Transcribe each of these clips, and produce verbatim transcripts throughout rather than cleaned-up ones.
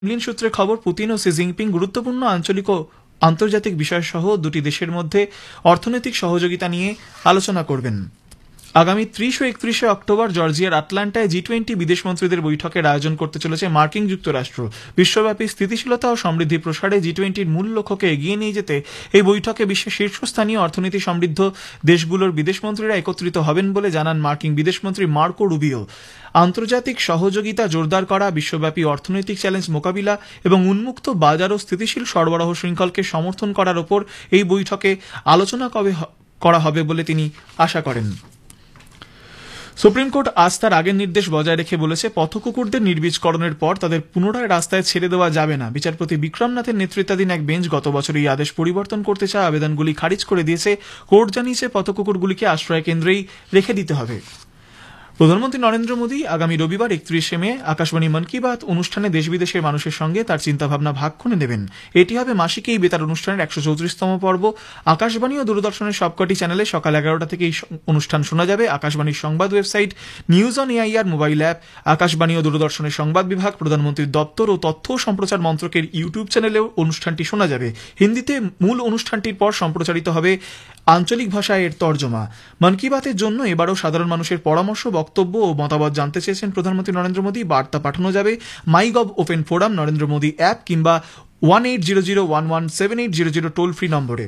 Kremlin সূত্রে খবর, Putin ও Xi Jinping গুরুত্বপূর্ণ আঞ্চলিক ও আন্তর্জাতিক বিষয়সহ দুটি দেশের মধ্যে অর্থনৈতিক সহযোগিতা নিয়ে আলোচনা করবেন। আগামী ত্রিশ ও একত্রিশে অক্টোবর জর্জিয়ার আটলান্টায় জি টোয়েন্টি বিদেশমন্ত্রীদের বৈঠকের আয়োজন করতে চলেছে মার্কিন যুক্তরাষ্ট্র। বিশ্বব্যাপী স্থিতিশীলতা ও সমৃদ্ধি প্রসারে জি টোয়েন্টির মূল লক্ষ্যকে এগিয়ে নিয়ে যেতে এই বৈঠকে বিশ্বের শীর্ষস্থানীয় অর্থনীতি সমৃদ্ধ দেশগুলোর বিদেশমন্ত্রীরা একত্রিত হবেন বলে জানান মার্কিন বিদেশমন্ত্রী মার্কো রুবিও। আন্তর্জাতিক সহযোগিতা জোরদার করা, বিশ্বব্যাপী অর্থনৈতিক চ্যালেঞ্জ মোকাবিলা এবং উন্মুক্ত বাজার ও স্থিতিশীল সরবরাহ শৃঙ্খলকে সমর্থন করার ওপর এই বৈঠকে আলোচনা করা হবে বলে তিনি আশা করেন। সুপ্রিম কোর্ট আজ তার আগের নির্দেশ বজায় রেখে বলেছে, পথকুকুরদের নির্বীজকরণের পর তাদের পুনরায় রাস্তায় ছেড়ে দেওয়া যাবে না। বিচারপতি বিক্রমনাথের নেতৃত্বাধীন এক বেঞ্চ গত বছর এই আদেশ পরিবর্তন করতে চায় আবেদনগুলি খারিজ করে দিয়েছে। কোর্ট জানিয়েছে পথকুকুরগুলিকে আশ্রয় কেন্দ্রেই রেখে দিতে হবে। প্রধানমন্ত্রী নরেন্দ্র মোদী আগামী রবিবার একত্রিশে মে আকাশবাণী মন কি বাত অনুষ্ঠানে দেশ বিদেশের মানুষের সঙ্গে তার চিন্তাভাবনা ভাগ করে নেবেন। এটি হবে মাসিক এই বেতার অনুষ্ঠানের একশো চৌত্রিশতম পর্ব। আকাশবাণী ও দূরদর্শনের সবকটি চ্যানেলে সকাল এগারোটা থেকে এই অনুষ্ঠান শোনা যাবে। আকাশবাণীর সংবাদ website, news on AIR mobile app, Akashvani ও দূরদর্শনের সংবাদ বিভাগ, প্রধানমন্ত্রীর দপ্তর ও তথ্য ও সম্প্রচার মন্ত্রকের ইউটিউব চ্যানেলেও অনুষ্ঠানটি শোনা যাবে। হিন্দিতে মূল অনুষ্ঠানটির পর সম্প্রচারিত হবে আঞ্চলিক ভাষায় এর তর্জমা। মন কি বাতের জন্য এবারও সাধারণ মানুষের পরামর্শ, বক্তব্য ও মতামত জানতে চেয়েছেন প্রধানমন্ত্রী নরেন্দ্র মোদী। বার্তা পাঠানো যাবে মাই gov open forum, Narendra Modi app কিংবা one eight zero zero one one seven eight zero zero toll free নম্বরে।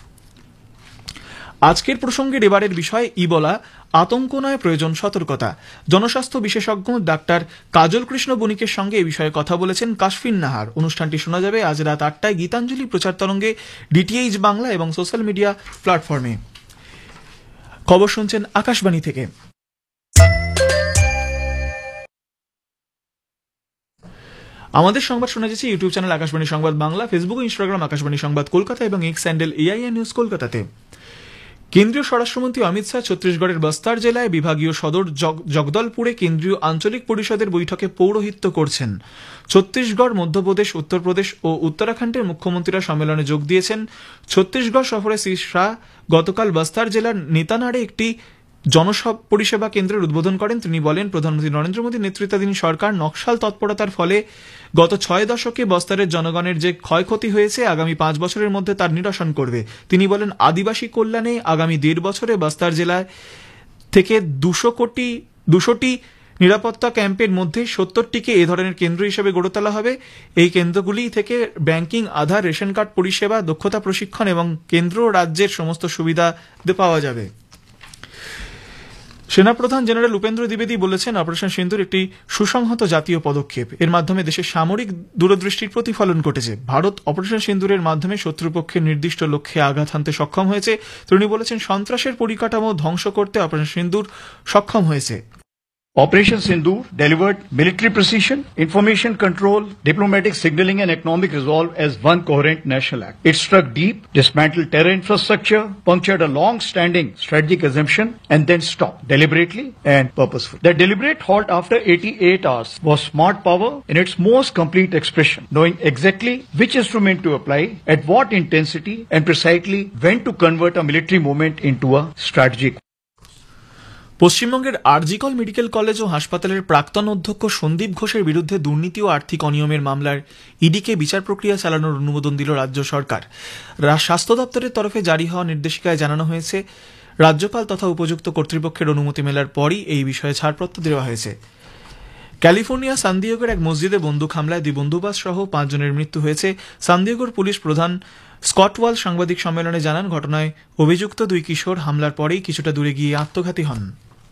আজকের প্রসঙ্গের এবারের বিষয় ইবোলা। আতঙ্ক নয়, প্রয়োজন সতর্কতা। জনস্বাস্থ্য বিশেষজ্ঞ ডাক্তার কাজল কৃষ্ণ বণিকের সঙ্গে এই বিষয়ে কথা বলেছেন কাশফিন নাহার। অনুষ্ঠানটি শোনা যাবে আজ রাত আটটায় গীতাঞ্জলি প্রচার তরঙ্গে, ডিটিএইচ বাংলা এবং সোশ্যাল মিডিয়া প্ল্যাটফর্মে। খবর শুনছেন আকাশবাণী থেকে। আমাদের সংবাদ শোনা যাচ্ছে ইউটিউব চ্যানেল আকাশবাণী সংবাদ বাংলা, ফেসবুক ও ইনস্টাগ্রাম আকাশবাণী সংবাদ কলকাতা এবং এক্স হ্যান্ডেল এআইএন নিউজ কলকাতাতে। কেন্দ্রীয় স্বরাষ্ট্রমন্ত্রী অমিত শাহ ছত্তিশগড়ের বস্তার জেলায় বিভাগীয় সদর জগদলপুরে কেন্দ্রীয় আঞ্চলিক পরিষদের বৈঠকে পৌরোহিত্য করছেন। ছত্তিশগড়, মধ্যপ্রদেশ, উত্তরপ্রদেশ ও উত্তরাখণ্ডের মুখ্যমন্ত্রীরা সম্মেলনে যোগ দিয়েছেন। ছত্তিশগড় সফরে শ্রী শাহ গতকাল বস্তার জেলার নেতানাড়ে একটি জনপরিষেবা কেন্দ্রের উদ্বোধন করেন। তিনি বলেন, প্রধানমন্ত্রী নরেন্দ্র মোদীর নেতৃত্বাধীন সরকার নকশাল তৎপরতার ফলে গত ছয় দশকে বস্তারের জনগণের যে ক্ষয়ক্ষতি হয়েছে আগামী পাঁচ বছরের মধ্যে তার নিরসন করবে। তিনি বলেন, আদিবাসী কল্যাণে আগামী দেড় বছরে বস্তার জেলায় থেকে দুশো কোটি দুশোটি নিরাপত্তা ক্যাম্পের মধ্যে সত্তরটিকে এ ধরনের কেন্দ্র হিসেবে গড়ে তোলা হবে। এই কেন্দ্রগুলি থেকে ব্যাংকিং, আধার, রেশন কার্ড পরিষেবা, দক্ষতা প্রশিক্ষণ এবং কেন্দ্র ও রাজ্যের সমস্ত সুবিধা পাওয়া যাবে। সেনাপ্রধান জেনারেল উপেন্দ্র দ্বিবেদী বলেছেন, অপারেশন সিন্দুর একটি সুসংহত জাতীয় পদক্ষেপ। এর মাধ্যমে দেশের সামরিক দূরদৃষ্টির প্রতিফলন ঘটেছে। ভারত অপারেশন সিন্দুরের মাধ্যমে শত্রুপক্ষের নির্দিষ্ট লক্ষ্যে আঘাত হানতে সক্ষম হয়েছে। তিনি বলেছেন, সন্ত্রাসের পরিকাঠামো ধ্বংস করতে অপারেশন সিন্দুর সক্ষম হয়েছে। Operation Sindoor delivered military precision, information control, diplomatic signaling and economic resolve as one coherent national act. It struck deep, dismantled terror infrastructure, punctured a long-standing strategic assumption and then stopped deliberately and purposefully. The deliberate halt after eighty-eight hours was smart power in its most complete expression, knowing exactly which instrument to apply, at what intensity and precisely when to convert a military movement into a strategic. পশ্চিমবঙ্গের RG Kar medical college ও হাসপাতালের প্রাক্তন অধ্যক্ষ সন্দীপ ঘোষের বিরুদ্ধে দুর্নীতি ও আর্থিক অনিয়মের মামলার ইডিকে বিচার প্রক্রিয়া চালানোর অনুমোদন দিল রাজ্য সরকার। স্বাস্থ্য দপ্তরের তরফে জারি হওয়া নির্দেশিকায় জানানো হয়েছে, রাজ্যপাল তথা উপযুক্ত কর্তৃপক্ষের অনুমতি মেলার পরই এই বিষয়ে ছাড়পত্র দেওয়া হয়েছে। ক্যালিফোর্নিয়া সান দিয়েগোর এক মসজিদে বন্দুক হামলায় দুই বন্ধুবাস সহ পাঁচজনের মৃত্যু হয়েছে। সান দিয়েগোর পুলিশ প্রধান স্কট ওয়াল সাংবাদিক সম্মেলনে জানান, ঘটনায় অভিযুক্ত দুই কিশোর হামলার পরেই কিছুটা দূরে গিয়ে আত্মঘাতী হন।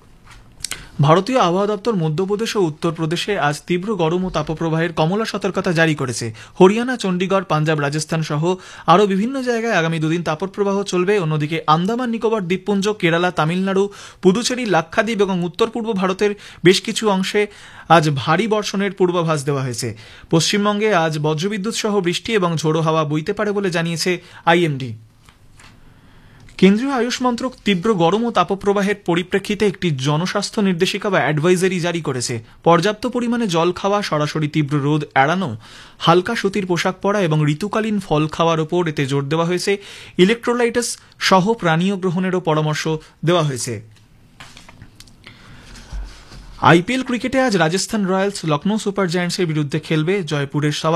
ভারতীয় আবহাওয়া দপ্তর মধ্যপ্রদেশ ও উত্তরপ্রদেশে আজ তীব্র গরম ও তাপপ্রবাহের কমলা সতর্কতা জারি করেছে। হরিয়ানা, চণ্ডীগড়, পাঞ্জাব, রাজস্থান সহ আরও বিভিন্ন জায়গায় আগামী দুদিন তাপপ্রবাহ চলবে। অন্যদিকে আন্দামান নিকোবর দ্বীপপুঞ্জ, কেরালা, তামিলনাড়ু, পুদুচেরি, লাক্ষাদ্বীপ এবং উত্তর পূর্ব ভারতের বেশ কিছু অংশে আজ ভারী বর্ষণের পূর্বাভাস দেওয়া হয়েছে। পশ্চিমবঙ্গে আজ বজ্রবিদ্যুৎ সহ বৃষ্টি এবং ঝোড়ো হাওয়া বইতে পারে বলে জানিয়েছে আইএমডি। কেন্দ্রীয় আয়ুষ মন্ত্রক তীব্র গরম ও তাপপ্রবাহের পরিপ্রেক্ষিতে একটি জনস্বাস্থ্য নির্দেশিকা বা অ্যাডভাইজারি জারি করেছে। পর্যাপ্ত পরিমাণে জল খাওয়া, সরাসরি তীব্র রোদ এড়ানো, হালকা সুতির পোশাক পরা এবং ঋতুকালীন ফল খাওয়ার ওপর এতে জোর দেওয়া হয়েছে। ইলেকট্রোলাইটাস সহ পানীয় গ্রহণেরও পরামর্শ দেওয়া হয়েছে। আইপিএল ক্রিকেটে আজ রাজস্থান রয়্যালস লখনৌ সুপার জায়ান্টসের বিরুদ্ধে খেলবে। জয়পুরের